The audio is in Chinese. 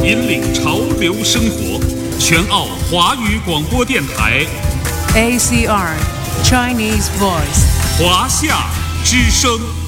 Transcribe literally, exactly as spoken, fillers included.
引领潮流生活，全澳华语广播电台 A C R Chinese Voice 华夏之声。